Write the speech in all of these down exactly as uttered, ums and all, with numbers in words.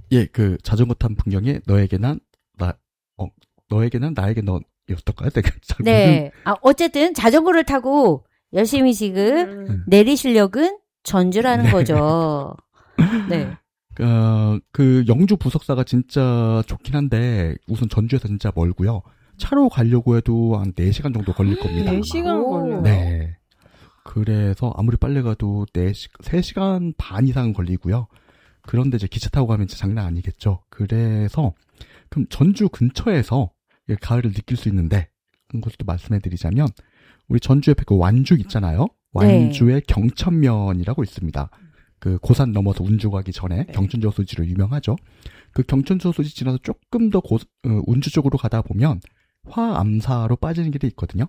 예, 그 자전거 탄 풍경에 너에게 난 나, 어, 너에게 난 나에게 너였던가요? 내가 잘 네. 아, 어쨌든 자전거를 타고 열심히 지금 음. 내리시려은 전주라는 네. 거죠. 네. 어, 그 영주 부석사가 진짜 좋긴 한데 우선 전주에서 진짜 멀고요. 차로 가려고 해도 한 네 시간 정도 걸릴 겁니다. 네 시간 걸려요? 네. 그래서 아무리 빨리 가도 네 시, 세 시간 반 이상은 걸리고요. 그런데 이제 기차 타고 가면 진짜 장난 아니겠죠. 그래서 그럼 전주 근처에서 가을을 느낄 수 있는데 그런 것도 말씀해드리자면 우리 전주 옆에 그 완죽 있잖아요. 완주의 네. 경천면이라고 있습니다. 그 고산 넘어서 운주 가기 전에 네. 경천저수지로 유명하죠. 그 경천저수지 지나서 조금 더 고, 어, 운주 쪽으로 가다 보면 화암사로 빠지는 길이 있거든요.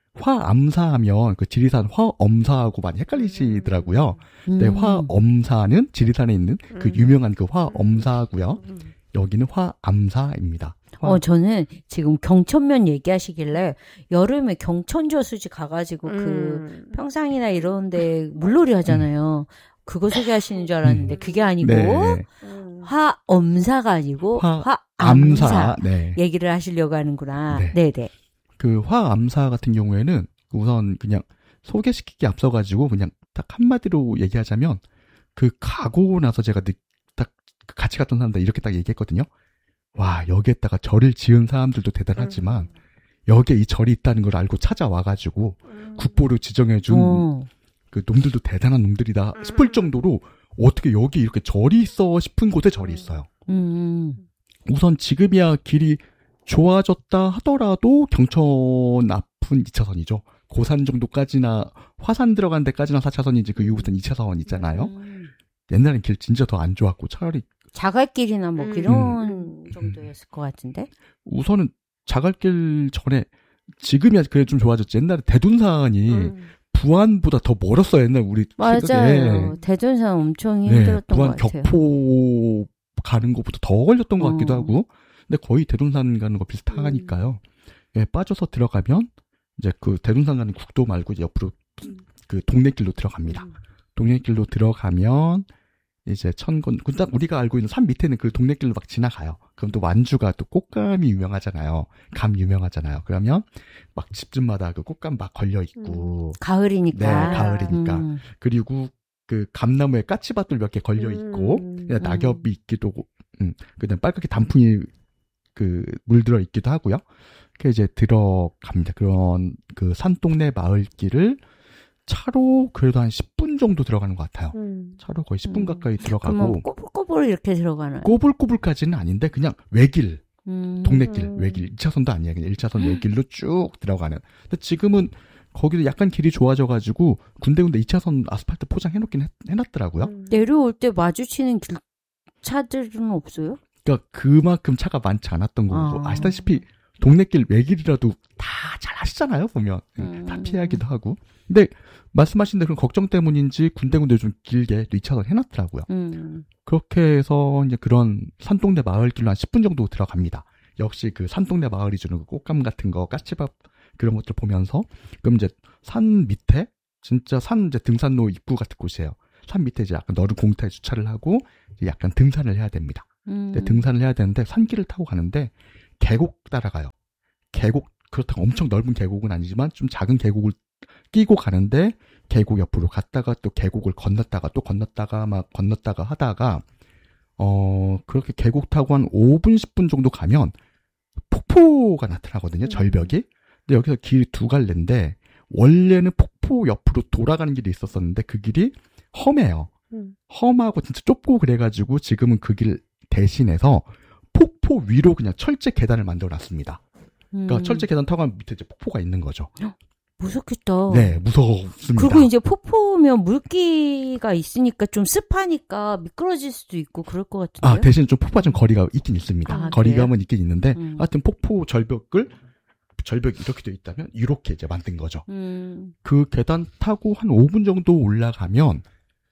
화암사하면 그 지리산 화엄사하고 많이 헷갈리시더라고요. 음. 근데 화엄사는 지리산에 있는 그 유명한 그 화엄사고요. 여기는 화암사입니다. 화... 어, 저는 지금 경천면 얘기하시길래 여름에 경천저수지 가가지고 음. 그 평상이나 이런데 물놀이 하잖아요. 음. 그거 소개하시는 줄 알았는데 그게 아니고 네. 화엄사가 아니고 화암사, 화암사 네. 얘기를 하시려고 하는구나. 네. 네네. 그 화암사 같은 경우에는 우선 그냥 소개시키기 앞서가지고 그냥 딱 한마디로 얘기하자면 그 가고 나서 제가 느, 딱 같이 갔던 사람들 이렇게 딱 얘기했거든요. 와, 여기에다가 절을 지은 사람들도 대단하지만 음. 여기에 이 절이 있다는 걸 알고 찾아와가지고 음. 국보를 지정해준 어. 그 놈들도 대단한 놈들이다 싶을 정도로 어떻게 여기 이렇게 절이 있어 싶은 곳에 절이 있어요. 음. 우선 지금이야 길이 좋아졌다 하더라도 경천 앞은 이 차선이죠. 고산 정도까지나 화산 들어간 데까지나 사 차선이지 그 이후부터는 이 차선 있잖아요. 음. 옛날엔 길 진짜 더 안 좋았고 차라리 자갈길이나 뭐 그런 음. 정도였을 것 같은데. 우선은 자갈길 전에 지금이야 그래 좀 좋아졌지. 옛날에 대둔산이 음. 부안보다 더 멀었어요. 옛날 우리 맞아요. 네. 대둔산 엄청 힘들었던 네, 부안 것 같아요. 격포 가는 것보다 더 걸렸던 것 같기도 어. 하고. 근데 거의 대둔산 가는 거 비슷하니까요. 음. 예, 빠져서 들어가면 이제 그 대둔산 가는 국도 말고 이제 옆으로 음. 그 동네길로 들어갑니다. 음. 동네길로 들어가면 이제 천건, 딱 우리가 알고 있는 산 밑에는 그 동네길로 막 지나가요. 그럼 또 완주가 또 꽃감이 유명하잖아요. 감 유명하잖아요. 그러면 막 집집마다 그 꽃감 막 걸려 있고. 음. 가을이니까. 네, 가을이니까. 음. 그리고 그 감나무에 까치밭들 몇 개 걸려 있고, 음. 낙엽이 있기도, 음, 그다음 빨갛게 단풍이 그 물들어 있기도 하고요. 그 이제 들어갑니다. 그런 그 산동네 마을길을 차로 그래도 한 십 분 정도 들어가는 것 같아요. 음. 차로 거의 십 분 음. 가까이 들어가고. 그럼 꼬불꼬불 이렇게 들어가나요? 꼬불꼬불까지는 아닌데 그냥 외길, 음. 동네길, 외길. 이 차선도 아니에요. 그냥 일 차선 외길로 쭉 들어가는. 근데 지금은 거기도 약간 길이 좋아져가지고 군데군데 이 차선 아스팔트 포장해놓긴 해, 해놨더라고요. 음. 내려올 때 마주치는 길 차들은 없어요? 그러니까 그만큼 차가 많지 않았던 거고. 아. 아시다시피 동네길 외길이라도 다 잘 하시잖아요, 보면. 음. 다 피하기도 하고. 근데 말씀하신 대로 그런 걱정 때문인지 군데군데 좀 길게 이 차선 해놨더라고요. 음. 그렇게 해서 이제 그런 산동네 마을길로 한 십 분 정도 들어갑니다. 역시 그 산동네 마을이 주는 그 꽃감 같은 거, 까치밥 그런 것들 보면서 그럼 이제 산 밑에 진짜 산 이제 등산로 입구 같은 곳이에요. 산 밑에 이제 약간 넓은 공터에 주차를 하고 이제 약간 등산을 해야 됩니다. 음. 등산을 해야 되는데 산길을 타고 가는데 계곡 따라가요. 계곡 그렇다고 엄청 넓은 계곡은 아니지만 좀 작은 계곡을 끼고 가는데 계곡 옆으로 갔다가 또 계곡을 건넜다가 또 건넜다가 막 건넜다가 하다가 어 그렇게 계곡 타고 한 오 분 십 분 정도 가면 폭포가 나타나거든요. 절벽이. 근데 여기서 길이 두 갈래인데 원래는 폭포 옆으로 돌아가는 길이 있었었는데 그 길이 험해요. 음. 험하고 진짜 좁고 그래가지고 지금은 그 길 대신해서 폭포 위로 그냥 철제 계단을 만들어놨습니다. 그러니까 음. 철제 계단 타고 가면 밑에 이제 폭포가 있는 거죠. 무섭겠다. 네, 무섭습니다. 그리고 이제 폭포면 물기가 있으니까 좀 습하니까 미끄러질 수도 있고 그럴 것 같은데. 아, 대신 좀 폭포가 좀 거리가 있긴 있습니다. 아, 거리감은 있긴 있는데 음. 하여튼 폭포 절벽을 절벽이 이렇게 돼 있다면 이렇게 이제 만든 거죠. 음. 그 계단 타고 한 오 분 정도 올라가면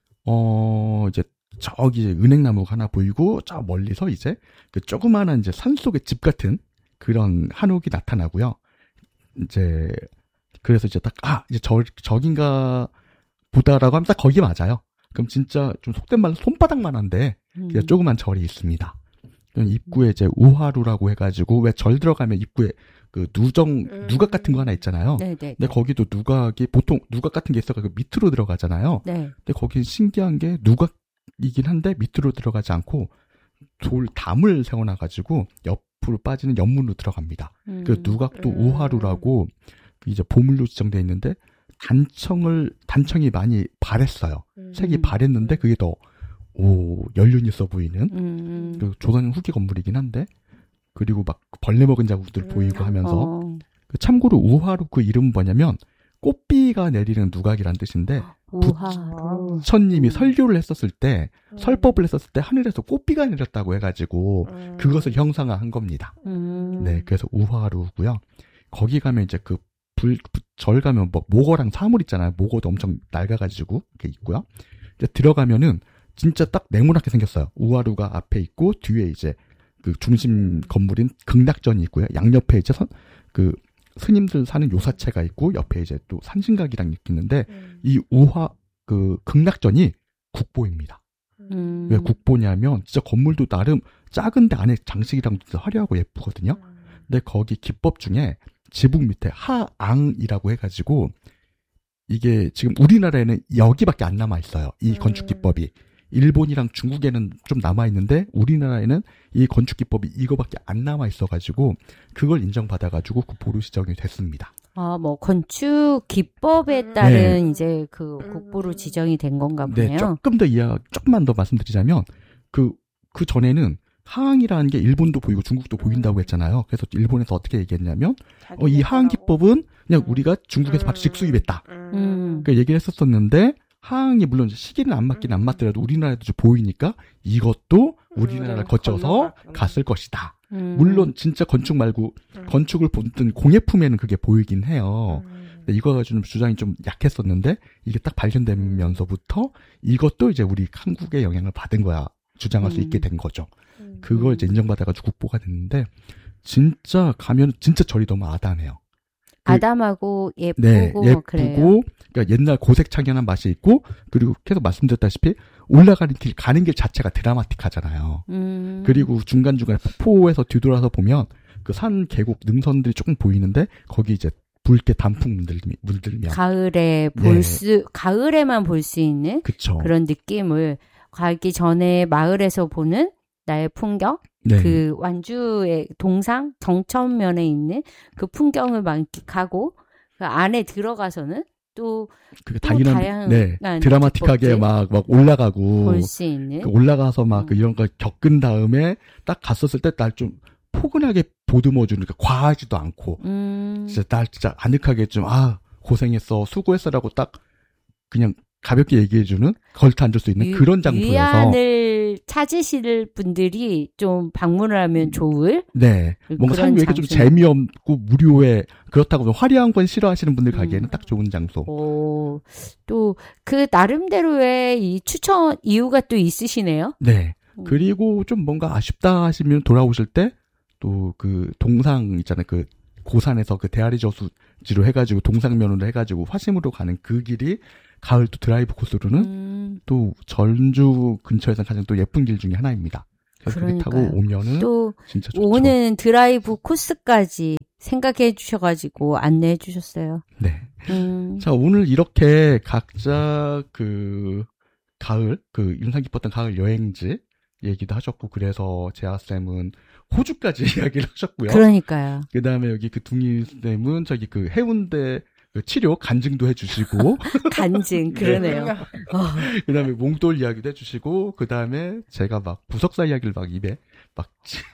어 이제 저기 이제 은행나무가 하나 보이고 저 멀리서 이제 그 조그마한 이제 산속의 집 같은 그런 한옥이 나타나고요. 이제 그래서 이제 딱 아 이제 저 저긴가 보다라고 하면 딱 거기 맞아요. 그럼 진짜 좀 속된 말로 손바닥만한데 음. 그냥 조그만 절이 있습니다. 입구에 이제 우하루라고 해가지고 왜 절 들어가면 입구에 그 누정 음. 누각 같은 거 하나 있잖아요. 네네. 근데 거기도 누각이 보통 누각 같은 게 있어가 그 밑으로 들어가잖아요. 네. 근데 거긴 신기한 게 누각이긴 한데 밑으로 들어가지 않고 돌 담을 세워놔가지고 옆으로 빠지는 옆문으로 들어갑니다. 음. 그 누각도 음. 우하루라고 이제 보물로 지정돼 있는데 단청을 단청이 많이 바랬어요. 음. 색이 바랬는데 그게 더 오, 연륜이 있어 보이는 음. 그 조선 후기 건물이긴 한데 그리고 막 벌레 먹은 자국들 음. 보이고 하면서 어. 참고로 우하루 그 이름은 뭐냐면 꽃비가 내리는 누각이란 뜻인데 우하루. 부처님이 음. 설교를 했었을 때 음. 설법을 했었을 때 하늘에서 꽃비가 내렸다고 해가지고 음. 그것을 형상화한 겁니다. 음. 네, 그래서 우하루고요. 거기 가면 이제 그 불, 절 가면 뭐 모거랑 사물 있잖아요. 모거도 엄청 낡아가지고 이렇게 있고요. 이제 들어가면은 진짜 딱 네모나게 생겼어요. 우하루가 앞에 있고 뒤에 이제 그 중심 건물인 극락전이 있고요. 양옆에 이제 선, 그 스님들 사는 요사체가 있고 옆에 이제 또 산신각이랑 있는데 음. 이 우화 그 극락전이 국보입니다. 음. 왜 국보냐면 진짜 건물도 나름 작은데 안에 장식이랑 진짜 화려하고 예쁘거든요. 음. 근데 거기 기법 중에 지붕 밑에 하앙이라고 해가지고 이게 지금 우리나라에는 여기밖에 안 남아 있어요. 이 음. 건축 기법이. 일본이랑 중국에는 좀 남아있는데 우리나라에는 이 건축 기법이 이거밖에 안 남아있어가지고 그걸 인정받아가지고 국보로 지정이 됐습니다. 아, 뭐 건축 기법에 따른 네. 이제 그 국보로 지정이 된 건가 보네요. 네, 조금 더 이야, 조금만 더 말씀드리자면 그, 그 전에는 하항이라는 게 일본도 보이고 중국도 보인다고 했잖아요. 그래서 일본에서 어떻게 얘기했냐면 어, 이 하항 기법은 그냥 우리가 중국에서 바로 직수입했다. 음. 그 얘기를 했었었는데 하항이 물론 시기는 안 맞긴 안 맞더라도 우리나라에도 좀 보이니까 이것도 우리나라를 음, 거쳐서 갔을 것이다. 음. 물론 진짜 건축 말고 음. 건축을 보던 공예품에는 그게 보이긴 해요. 음. 근데 이거 가지고 주장이 좀 약했었는데 이게 딱 발견되면서부터 이것도 이제 우리 한국의 영향을 받은 거야 주장할 음. 수 있게 된 거죠. 음. 그걸 이제 인정받아가지고 국보가 됐는데 진짜 가면 진짜 절이 너무 아담해요. 아담하고 예쁘고 네, 예쁘고 그래요. 그러니까 옛날 고색창연한 맛이 있고 그리고 계속 말씀드렸다시피 올라가는 길 가는 길 자체가 드라마틱하잖아요. 음. 그리고 중간중간에 폭포에서 뒤돌아서 보면 그 산 계곡 능선들이 조금 보이는데 거기 이제 붉게 단풍 물들면, 물들면 가을에 볼 수 네. 가을에만 볼 수 있는 그쵸. 그런 느낌을 가기 전에 마을에서 보는 나의 풍경 네. 그 완주의 동상 정천면에 있는 그 풍경을 만끽하고 그 안에 들어가서는 또, 또 다양한 네. 드라마틱하게 막, 막 올라가고 볼 수 있는 그 올라가서 막 음. 그 이런 걸 겪은 다음에 딱 갔었을 때 날 좀 포근하게 보듬어 주니까 과하지도 않고 음. 진짜 날 진짜 아늑하게 좀 아 고생했어 수고했어라고 딱 그냥 가볍게 얘기해주는 걸터 앉을 수 있는 유, 그런 장소여서 위안을 찾으실 분들이 좀 방문을 하면 좋을 네 뭔가 삶이 왜 이렇게 좀 재미없고 무료해 그렇다고 좀 화려한 건 싫어하시는 분들 가기에는 음. 딱 좋은 장소. 오, 또 그 나름대로의 이 추천 이유가 또 있으시네요. 네 음. 그리고 좀 뭔가 아쉽다 하시면 돌아오실 때 또 그 동상 있잖아요 그 고산에서 그 대아리 저수지로 해가지고 동상면으로 해가지고 화심으로 가는 그 길이 가을 또 드라이브 코스로는 음. 또 전주 근처에서 가장 또 예쁜 길 중에 하나입니다. 그래서 그렇게 타고 오면은 또 진짜 좋죠. 오는 드라이브 코스까지 생각해 주셔가지고 안내해 주셨어요. 네. 음. 자 오늘 이렇게 각자 그 가을 그 인상 깊었던 가을 여행지 얘기도 하셨고 그래서 재하쌤은 호주까지 이야기를 하셨고요. 그러니까요. 그 다음에 여기 그 둥이쌤은 저기 그 해운대 그 치료 간증도 해주시고 간증 그러네요. 네. 그 다음에 몽돌 이야기도 해주시고 그 다음에 제가 막 부석사 이야기를 막 입에 막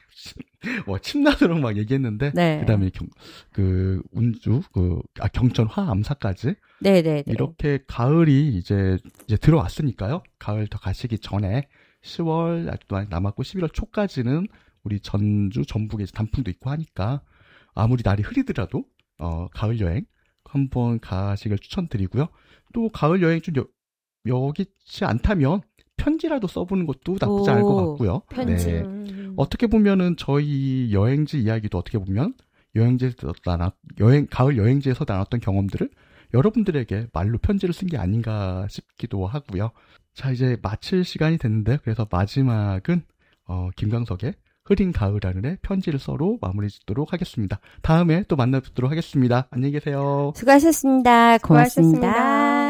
뭐 침나도록 막 얘기했는데 네. 그 다음에 그 운주 그 아 경천 화암사까지 네네 이렇게 가을이 이제 이제 들어왔으니까요. 가을 더 가시기 전에 시월 아직도 많이 남았고 십일월 초까지는 우리 전주 전북에 단풍도 있고 하니까 아무리 날이 흐리더라도 어 가을 여행 한번 가시길 추천드리고요. 또 가을 여행 좀 여, 여기지 않다면 편지라도 써보는 것도 나쁘지 오, 않을 것 같고요. 편지. 네. 어떻게 보면은 저희 여행지 이야기도 어떻게 보면 여행지에서 나눴 여행 가을 여행지에서 나눴던 경험들을 여러분들에게 말로 편지를 쓴 게 아닌가 싶기도 하고요. 자 이제 마칠 시간이 됐는데 그래서 마지막은 어, 김광석의 흐린 가을 하늘에 편지를 써로 마무리 짓도록 하겠습니다. 다음에 또 만나 뵙도록 하겠습니다. 안녕히 계세요. 수고하셨습니다. 고맙습니다. 수고하셨습니다.